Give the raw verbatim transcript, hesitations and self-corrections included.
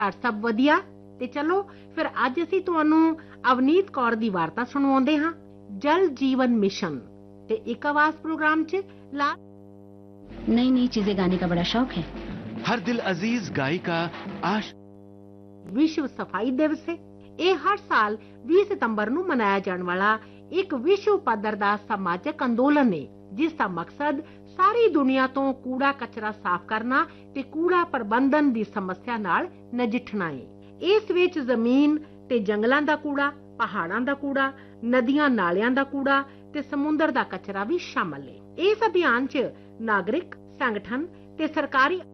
ਘਰ ਸਭ ਵਧੀਆ? ਤੇ ਚਲੋ ਫਿਰ ਅੱਜ ਅਸੀਂ ਤੁਹਾਨੂੰ ਅਵਨੀਤ ਕੌਰ ਦੀ ਵਾਰਤਾ ਸੁਣਾਉਂਦੇ ਹਾਂ, ਜਲ ਜੀਵਨ मिशन ਤੇ ਇੱਕ ਆਵਾਜ਼ प्रोग्राम च ला नई नई चीजें गाने का बड़ा शौक है। हर दिल अजीज गायिका आश विश्व सफाई दिवस है। ਇਹ ਹਰ ਸਾਲ ਵੀਹ ਸਤੰਬਰ ਨੂੰ ਮਨਾਇਆ ਜਾਣ ਵਾਲਾ ਇੱਕ ਵਿਸ਼ਵ ਪੱਧਰ ਦਾ ਸਮਾਜਿਕ ਅੰਦੋਲਨ ਹੈ, ਜਿਸ ਦਾ ਮਕਸਦ ਸਾਰੀ ਦੁਨੀਆ ਤੋਂ ਕੂੜਾ ਕਚਰਾ ਸਾਫ਼ ਕਰਨਾ ਤੇ ਕੂੜਾ ਪ੍ਰਬੰਧਨ ਦੀ ਸਮੱਸਿਆ ਨਾਲ ਨਜਿੱਠਣਾ ਹੈ। ਇਸ ਵਿੱਚ ਜ਼ਮੀਨ ਤੇ ਜੰਗਲਾਂ ਦਾ ਕੂੜਾ, ਪਹਾੜਾਂ ਦਾ ਕੂੜਾ, ਨਦੀਆਂ ਨਾਲਿਆਂ ਦਾ ਕੂੜਾ ਤੇ ਸਮੁੰਦਰ ਦਾ ਕਚਰਾ ਵੀ ਸ਼ਾਮਲ ਹੈ। ਇਸ ਅਭਿਆਨ 'ਚ ਨਾਗਰਿਕ ਸੰਗਠਨ ਤੇ ਸਰਕਾਰੀ